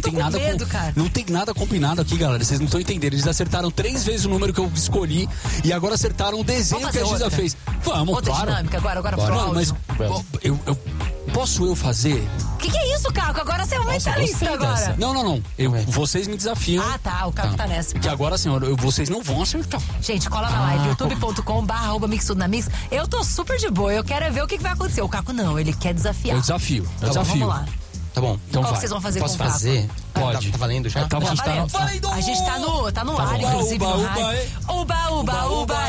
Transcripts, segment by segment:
tem nada medo, cara. Não tem nada combinado aqui, galera. Vocês não estão entendendo. Eles acertaram 3 vezes o número que eu escolhi e agora acertaram o desenho que a Giza fez. Vamos, outra claro. dinâmica agora pro Mano, áudio. mas posso eu fazer? O que é isso, Caco? Agora você é um mentalista agora. Não. Vocês me desafiam. Ah, tá. O Caco tá nessa. Que agora, assim, vocês não vão acertar. Gente, cola na live, youtube.com/mixtudonamix. Eu tô super de boa. Eu quero ver o que vai acontecer. O Caco não, ele quer desafiar. Eu desafio. Vamos lá. Tá bom. Então qual vai. vocês vão fazer Posso com o Caco? fazer? Pode. Tá valendo já? A gente tá no ar, inclusive no rádio. Uba.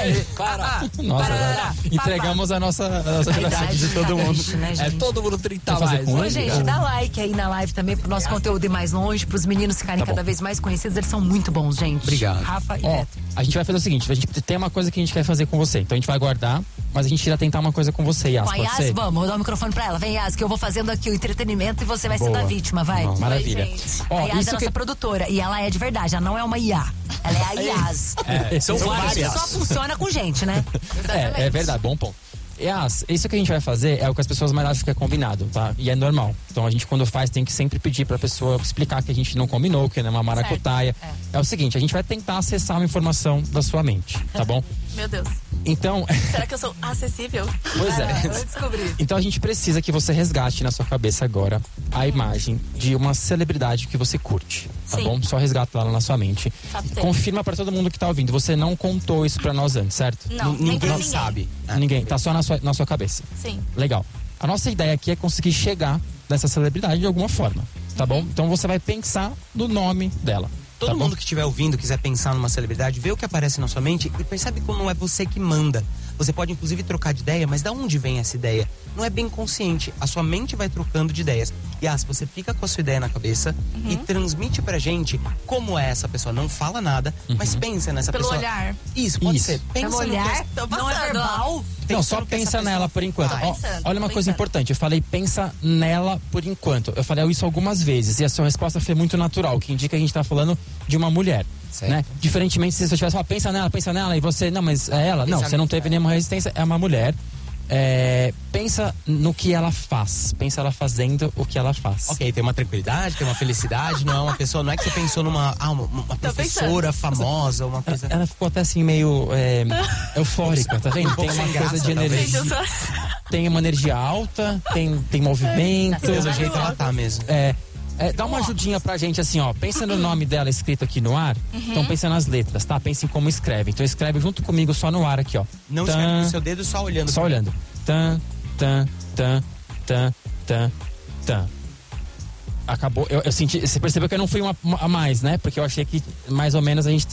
Nossa, entregamos a nossa realidade de todo mundo. Né, todo mundo 30 mais. Ô, gente, dá like aí na live também pro nosso conteúdo ir mais longe, pros meninos ficarem cada vez mais conhecidos. Eles são muito bons, gente. Obrigado. Rafa e Beto. A gente vai fazer o seguinte, a gente tem uma coisa que a gente quer fazer com você. Então a gente vai guardar, mas a gente irá tentar uma coisa com você, Yas. Com a Yas, vamos, vou dar o microfone pra ela. Vem, Yas, que eu vou fazendo aqui o entretenimento e você vai ser a vítima, vai. Maravilha. A Yas é nossa produtora e ela é de verdade, ela não é uma IA. Ela é a Yas. São várias. Só funciona com gente, né? É verdade, bom ponto. Yas, isso que a gente vai fazer é o que as pessoas mais acham que é combinado, tá? E é normal. Então a gente, quando faz, tem que sempre pedir pra pessoa explicar que a gente não combinou, que não é uma maracutaia. É o seguinte, a gente vai tentar acessar uma informação da sua mente, tá bom? Meu Deus. Então... Será que eu sou acessível? Pois é. Vamos descobrir. Então a gente precisa que você resgate na sua cabeça agora a imagem de uma celebridade que você curte, tá Sim. bom? Só resgata ela na sua mente. Confirma pra todo mundo que tá ouvindo. Você não contou isso pra nós antes, certo? Não, nem pra Ninguém ninguém. sabe. Ninguém. Tá só na sua cabeça. Sim. Legal. A nossa ideia aqui é conseguir chegar nessa celebridade de alguma forma, tá bom? Então você vai pensar no nome dela. Todo mundo que estiver ouvindo, quiser pensar numa celebridade, vê o que aparece na sua mente e percebe como não é você que manda. Você pode inclusive trocar de ideia, mas da onde vem essa ideia? Não é bem consciente. A sua mente vai trocando de ideias. Yas, você fica com a sua ideia na cabeça e transmite pra gente como é essa pessoa. Não fala nada, mas pensa nessa Pelo pessoa. olhar. Isso, pode Isso. ser. Pensa Pelo no olhar, que Tô não é passando, verbal. Não, só no que essa pensa pessoa nela por enquanto. faz. Olha uma Tô coisa pensando. importante. Eu falei, pensa nela por enquanto. Eu falei isso algumas vezes e a sua resposta foi muito natural, que indica que a gente tá falando de uma mulher. Certo. Né? Diferentemente se você tivesse falado, pensa nela, e você, não, mas é ela. Não, você não teve nenhuma resistência, é uma mulher. Pensa no que ela faz. Pensa ela fazendo o que ela faz. Ok, tem uma tranquilidade, tem uma felicidade, não é uma pessoa, não é que você pensou numa uma professora famosa, uma coisa. Ela ficou até assim meio eufórica, tá vendo? Tem uma sem coisa graça, de talvez. energia. Gente, eu sou... Tem uma energia alta, tem movimento. Pelo jeito ela tá mesmo. Dá uma ajudinha pra gente assim, ó. Pensa no nome dela escrito aqui no ar. Então pensa nas letras, tá? Pensa em como escreve. Então escreve junto comigo só no ar aqui, ó. Não escreve com o seu dedo, só olhando. Só olhando. Tan, tan, tan, tan, tan, tan. Acabou. Eu senti. Você percebeu que eu não fui uma a mais, né? Porque eu achei que mais ou menos a gente.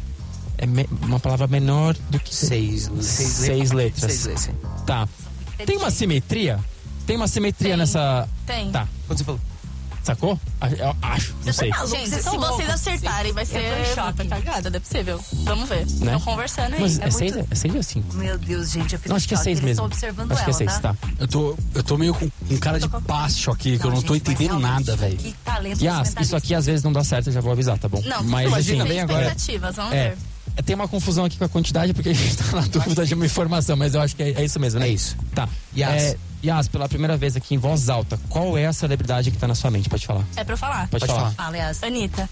Uma palavra menor do que. Seis letras. 6 letras. Tá. Tem uma simetria? Tem uma simetria nessa. Tem. Tá. Quando você falou. Sacou? Eu acho, não sei. Gente, vocês se são vocês loucos. acertarem, vai ser tô em choque. muita cagada, não é possível. Vamos ver. Estão conversando aí. Mas É é 6 muito- é 6 ou 5? Meu Deus, gente, eu fico Não, acho que é 6 Eles mesmo. estão observando Acho que é ela, 6, tá? tá. Eu tô meio com cara de pasto aqui, que eu não tô gente, mas entendendo realmente, nada, velho. Que talento Yas, mentalista. isso aqui às vezes não dá certo, eu já vou avisar, tá bom? Não, mas imagina assim, bem agora. expectativas, vamos ver. Tem uma confusão aqui com a quantidade, porque a gente tá na dúvida de uma informação, mas eu acho que é isso mesmo, né? É isso. Tá. Yas. Yas, pela primeira vez aqui em voz alta, qual é a celebridade que tá na sua mente? Pode falar. É pra eu falar. Pode falar. Fala, Yas. Anitta.